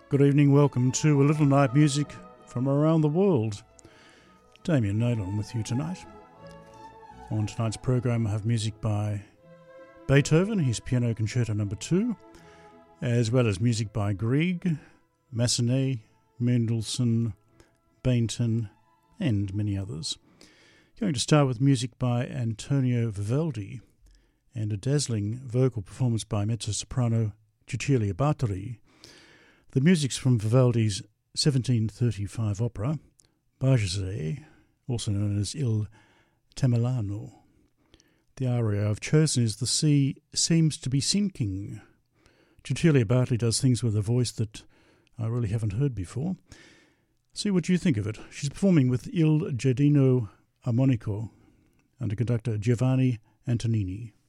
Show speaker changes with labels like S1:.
S1: Good evening, welcome to a little night music from around the world. Damien Naylor with you tonight. On tonight's program I have music by Beethoven, his Piano Concerto No. 2, as well as music by Grieg, Massenet, Mendelssohn, Bainton and many others. Going to start with music by Antonio Vivaldi and a dazzling vocal performance by mezzo-soprano Cecilia Bartoli. The music's from Vivaldi's 1735 opera, Bajazet, also known as Il Tamerlano. The aria I've chosen is "The Sea Seems to be Sinking." Cecilia Bartoli does things with a voice that I really haven't heard before. See what you think of it. She's performing with Il Giardino Armonico under conductor Giovanni Antonini.